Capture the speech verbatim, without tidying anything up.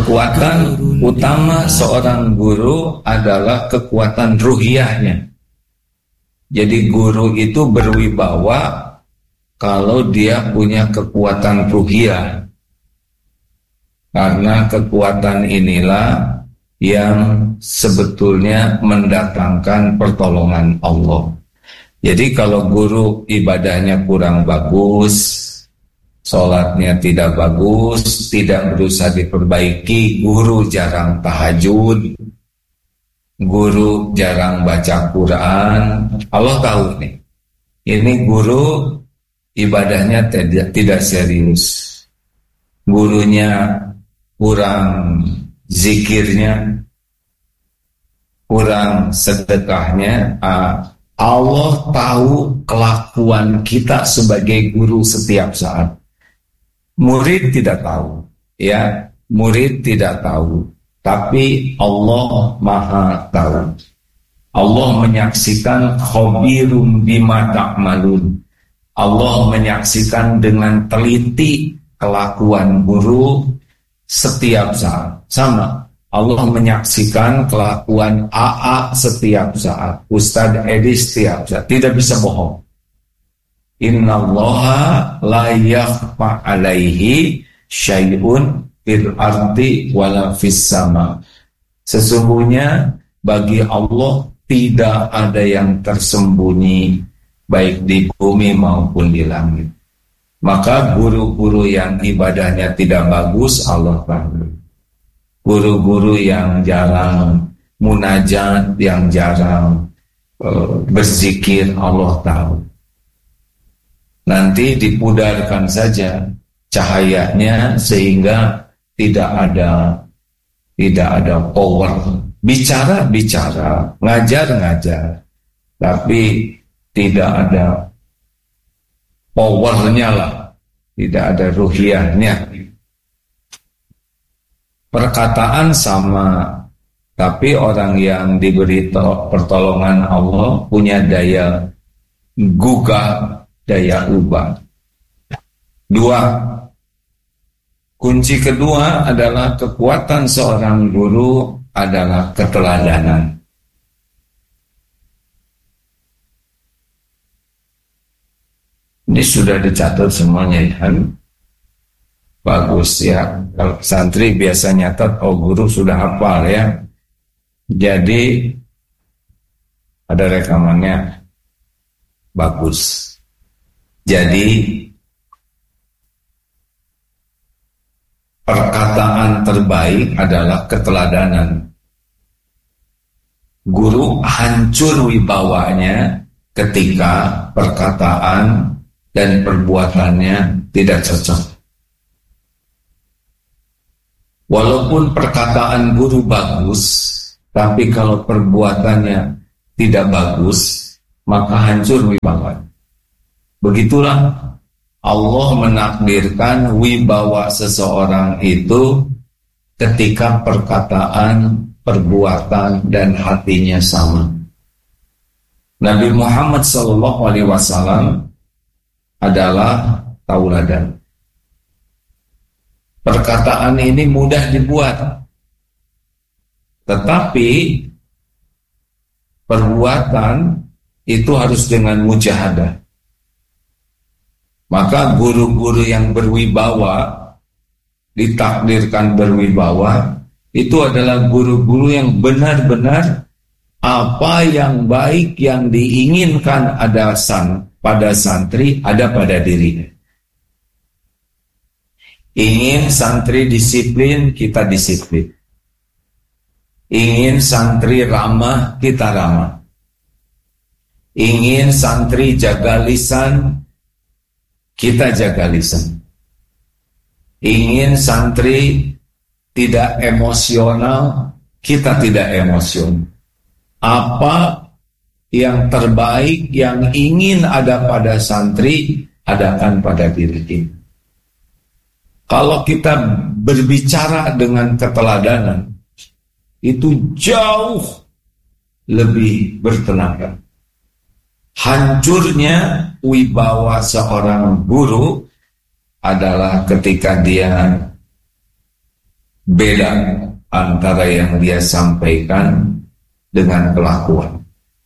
Kekuatan utama seorang guru adalah kekuatan ruhiyahnya. Jadi guru itu berwibawa kalau dia punya kekuatan ruhiyah. Karena kekuatan inilah yang sebetulnya mendatangkan pertolongan Allah. Jadi kalau guru ibadahnya kurang bagus, sholatnya tidak bagus, tidak berusaha diperbaiki, guru jarang tahajud, guru jarang baca Quran, Allah tahu nih, ini guru ibadahnya tidak, tidak serius, gurunya kurang zikirnya, kurang sedekahnya. Allah tahu kelakuan kita sebagai guru setiap saat. Murid tidak tahu, ya, murid tidak tahu, tapi Allah Maha tahu. Allah menyaksikan khabirum bima ta'malun. Allah menyaksikan dengan teliti kelakuan guru setiap saat. Sama, Allah menyaksikan kelakuan A A setiap saat, Ustadz Edi setiap saat, tidak bisa bohong. Innallaha la yakhfa alaihi syai'un fil ardi wala fis sama. Sesungguhnya bagi Allah tidak ada yang tersembunyi baik di bumi maupun di langit. Maka guru-guru yang ibadahnya tidak bagus Allah tahu. Guru-guru yang jarang munajat, yang jarang uh, berzikir, Allah tahu. Nanti dipudarkan saja cahayanya sehingga tidak ada tidak ada power. Bicara bicara, ngajar ngajar, tapi tidak ada powernya lah, tidak ada ruhiyahnya. Perkataan sama, tapi orang yang diberi pertolongan Allah punya daya gugah, daya ubah. Dua, kunci kedua adalah kekuatan seorang guru adalah keteladanan. Ini sudah dicatat semuanya ya. Bagus ya. Kalau santri biasa nyatat, oh guru sudah hafal ya. Jadi ada rekamannya. Bagus. Jadi perkataan terbaik adalah keteladanan. Guru hancur wibawanya ketika perkataan dan perbuatannya tidak cocok. Walaupun perkataan guru bagus, tapi kalau perbuatannya tidak bagus, maka hancur wibawanya. Begitulah Allah menakdirkan wibawa seseorang itu ketika perkataan, perbuatan, dan hatinya sama. Nabi Muhammad shallallahu alaihi wasallam adalah tauladan. Perkataan ini mudah dibuat, tetapi perbuatan itu harus dengan mujahadah. Maka guru-guru yang berwibawa, ditakdirkan berwibawa, itu adalah guru-guru yang benar-benar apa yang baik yang diinginkan ada san, pada santri ada pada dirinya. Ingin santri disiplin, kita disiplin. Ingin santri ramah, kita ramah. Ingin santri jaga lisan, kita jaga lisan. Ingin santri tidak emosional, kita tidak emosional. Apa yang terbaik yang ingin ada pada santri, adakan pada diri kita. Kalau kita berbicara dengan keteladanan, itu jauh lebih bertenaga. Hancurnya wibawa seorang guru adalah ketika dia beda antara yang dia sampaikan dengan kelakuan.